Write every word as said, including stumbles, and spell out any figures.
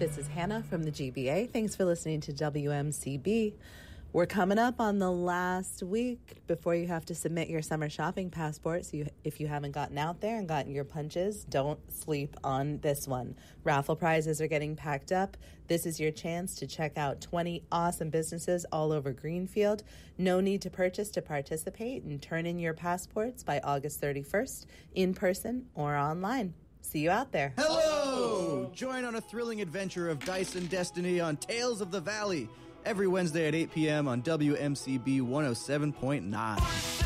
This is Hannah from the G B A. Thanks for listening to W M C B. We're coming up on the last week before you have to submit your summer shopping passport. So you, if you haven't gotten out there and gotten your punches, don't sleep on this one. Raffle prizes are getting packed up. This is your chance to check out twenty awesome businesses all over Greenfield. No need to purchase to participate, and turn in your passports by August thirty-first in person or online. See you out there. Hello! Join on a thrilling adventure of Dice and Destiny on Tales of the Valley every Wednesday at eight p.m. on W M C B one oh seven point nine.